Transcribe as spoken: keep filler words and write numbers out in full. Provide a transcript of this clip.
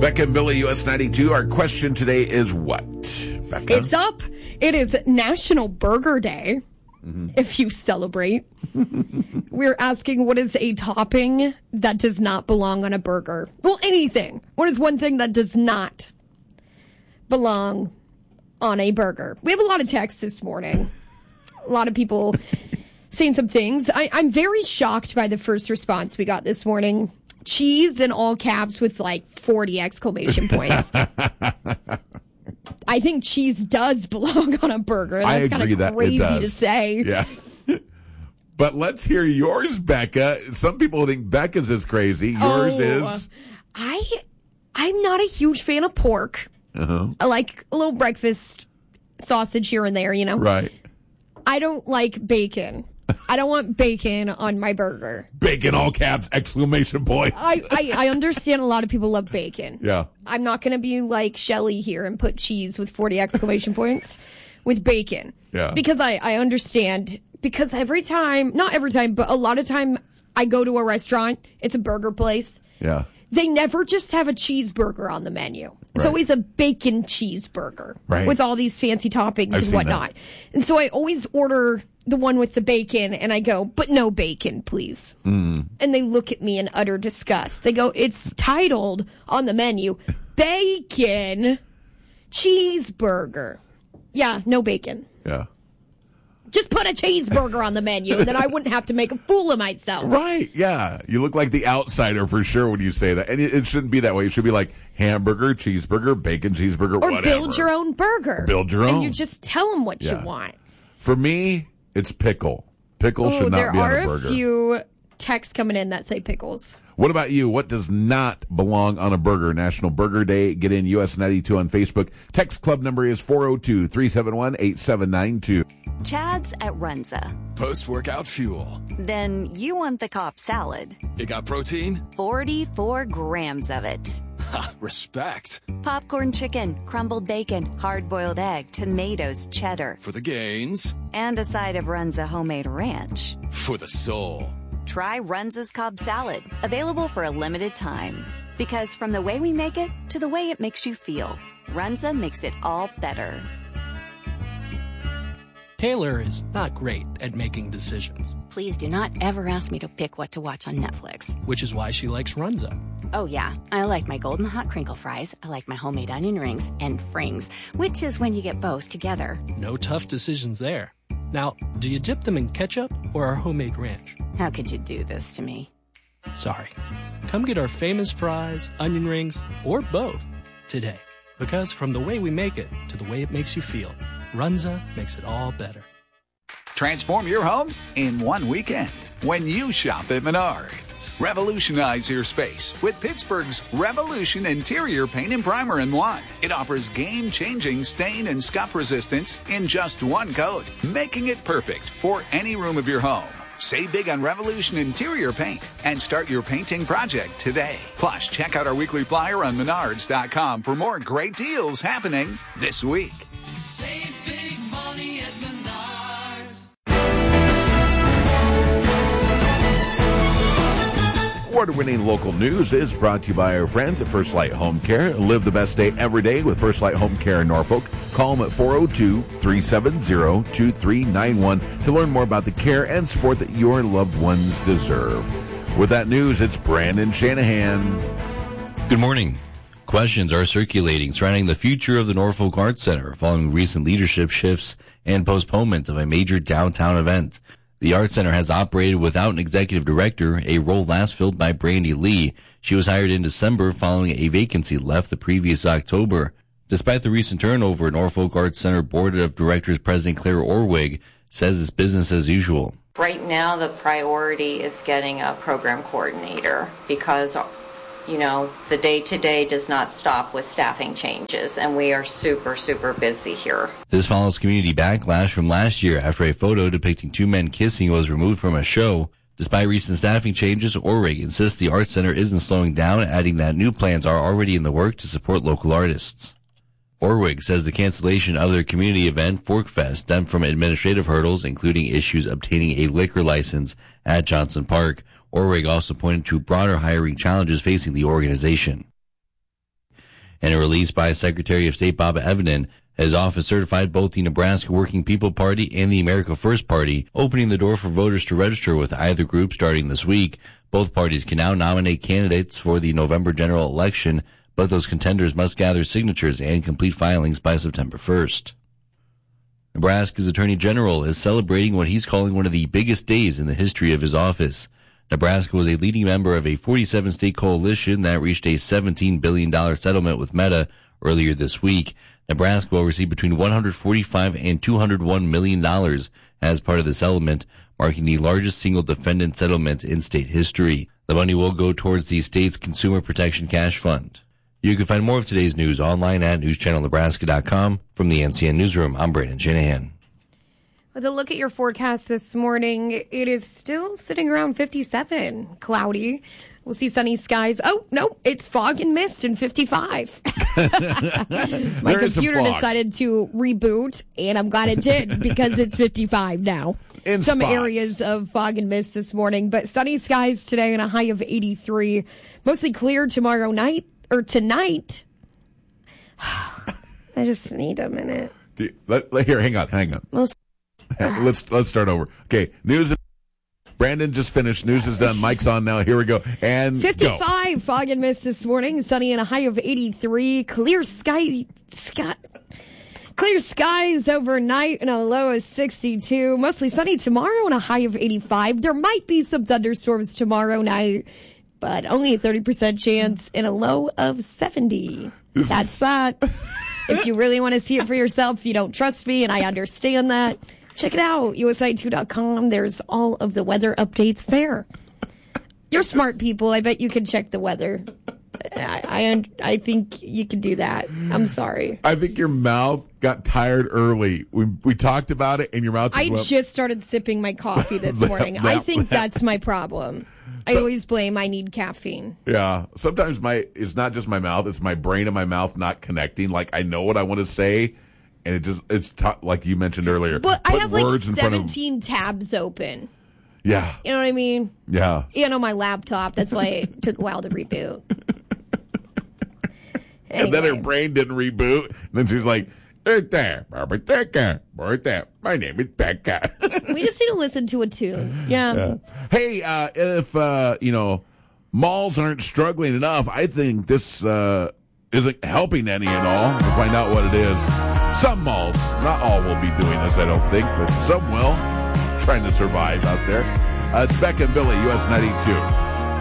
Becca and Billy, U S ninety-two. Our question today is what, Becca? It's up. It is National Burger Day, mm-hmm. if you celebrate. We're asking, what is a topping that does not belong on a burger? Well, anything. What is one thing that does not belong on a burger? We have a lot of texts this morning. A lot of people saying some things. I, I'm very shocked by the first response we got this morning. Cheese in all caps with like forty exclamation points. I think cheese does belong on a burger. That's kind of crazy to say. Yeah. But let's hear yours, Becca. Some people think Becca's is crazy. Yours oh, is? I, I'm not a huge fan of pork. Uh-huh. I like a little breakfast sausage here and there, you know? Right. I don't like bacon. I don't want bacon on my burger. Bacon, all caps, exclamation points. I, I, I understand a lot of people love bacon. Yeah. I'm not going to be like Shelly here and put cheese with forty exclamation points with bacon. Yeah. Because I, I understand. Because every time, not every time, but a lot of times I go to a restaurant, it's a burger place. Yeah. They never just have a cheeseburger on the menu. It's right. always a bacon cheeseburger right. with all these fancy toppings I've and whatnot. That. And so I always order the one with the bacon, and I go, but no bacon, please. Mm. And they look at me in utter disgust. They go, it's titled on the menu, bacon cheeseburger. Yeah, no bacon. Yeah. Just put a cheeseburger on the menu, and then I wouldn't have to make a fool of myself. Right, yeah. You look like the outsider for sure when you say that. And it, it shouldn't be that way. It should be like hamburger, cheeseburger, bacon, cheeseburger, or whatever. Or build your own burger. Build your own. And you just tell them what yeah. you want. For me, it's pickle. Pickle Ooh, should not be on a There are burger. a few texts coming in that say pickles. What about you? What does not belong on a burger? National Burger Day. Get in U S ninety-two on Facebook. Text club number is four oh two, three seven one, eight seven nine two. Chad's at Runza. Post-workout fuel. Then you want the Cobb salad. It got protein? forty-four grams of it. Ha, respect. Popcorn chicken, crumbled bacon, hard-boiled egg, tomatoes, cheddar. For the gains. And a side of Runza homemade ranch. For the soul. Try Runza's Cobb salad, available for a limited time. Because from the way we make it to the way it makes you feel, Runza makes it all better. Taylor is not great at making decisions. Please do not ever ask me to pick what to watch on Netflix. Which is why she likes Runza. Oh yeah, I like my golden hot crinkle fries, I like my homemade onion rings, and frings, which is when you get both together. No tough decisions there. Now, do you dip them in ketchup or our homemade ranch? How could you do this to me? Sorry. Come get our famous fries, onion rings, or both today. Because from the way we make it to the way it makes you feel, Runza makes it all better. Transform your home in one weekend when you shop at Menards. Revolutionize your space with Pittsburgh's Revolution Interior Paint and Primer in one. It offers game-changing stain and scuff resistance in just one coat, making it perfect for any room of your home. Save big on Revolution Interior Paint and start your painting project today. Plus, check out our weekly flyer on menards dot com for more great deals happening this week. Save big money at Menards. Award-winning local news is brought to you by our friends at First Light Home Care. Live the best day every day with First Light Home Care in Norfolk. Call them at four oh two, three seven zero, two three nine one to learn more about the care and support that your loved ones deserve. With that news, it's Brandon Shanahan. Good morning. Questions are circulating surrounding the future of the Norfolk Arts Center following recent leadership shifts and postponement of a major downtown event. The Arts Center has operated without an executive director, a role last filled by Brandy Lee. She was hired in December following a vacancy left the previous October. Despite the recent turnover, Norfolk Arts Center Board of Directors President Claire Orwig says it's business as usual. Right now, the priority is getting a program coordinator because, you know, the day-to-day does not stop with staffing changes, and we are super, super busy here. This follows community backlash from last year after a photo depicting two men kissing was removed from a show. Despite recent staffing changes, Orwig insists the Arts Center isn't slowing down, adding that new plans are already in the work to support local artists. Orwig says the cancellation of their community event, Forkfest, stemmed from administrative hurdles, including issues obtaining a liquor license at Johnson Park. Orwig also pointed to broader hiring challenges facing the organization. In a release by Secretary of State Bob Evnen, his office certified both the Nebraska Working People Party and the America First Party, opening the door for voters to register with either group starting this week. Both parties can now nominate candidates for the November general election, but those contenders must gather signatures and complete filings by September first. Nebraska's Attorney General is celebrating what he's calling one of the biggest days in the history of his office. Nebraska was a leading member of a forty-seven state coalition that reached a seventeen billion dollars settlement with Meta earlier this week. Nebraska will receive between one hundred forty-five and two hundred one million dollars as part of the settlement, marking the largest single defendant settlement in state history. The money will go towards the state's Consumer Protection Cash Fund. You can find more of today's news online at news channel nebraska dot com. From the N C N Newsroom, I'm Brandon Shanahan. With a look at your forecast this morning, it is still sitting around fifty-seven, cloudy. We'll see sunny skies. Oh, no, it's fog and mist and fifty-five. My computer decided to reboot, and I'm glad it did because it's fifty-five now. In Some spots. areas of fog and mist this morning, but sunny skies today and a high of eighty-three. Mostly clear tomorrow night, or tonight. I just need a minute. Do you- let, let- here, hang on, hang on. Most- let's let's start over. Okay, news. Is, Brandon just finished. News is done. Mike's on now. Here we go. And fifty-five go. fog and mist this morning. Sunny and a high of eighty-three. Clear sky, sky, clear skies overnight and a low of sixty-two. Mostly sunny tomorrow and a high of eighty-five. There might be some thunderstorms tomorrow night, but only a thirty percent chance and a low of seventy. That's that. If you really want to see it for yourself, you don't trust me, and I understand that. Check it out, U S I two dot com. There's all of the weather updates there. You're smart people. I bet you can check the weather. I, I, I think you can do that. I'm sorry. I think your mouth got tired early. We we talked about it, and your mouth. I just just started sipping my coffee this morning. I think that's my problem. I always blame I need caffeine. Yeah. Sometimes my it's not just my mouth; it's my brain and my mouth not connecting. Like I know what I want to say, and it just it's t- like you mentioned earlier. But I put have like words in front of- seventeen tabs open. Yeah. You know what I mean? Yeah. And on my laptop. That's why it took a while to reboot. And then her Anyway. brain didn't reboot. And then she's like, right there, Barbara, Becca, right there. My name is Becca. We just need to listen to a tune. Yeah. Yeah. Hey, uh, if, uh, you know, malls aren't struggling enough, I think this uh, isn't helping any at all. We'll find out what it is. Some malls, not all will be doing this, I don't think, but some will. Trying to survive out there. Uh, it's Becca and Billy, U S ninety-two.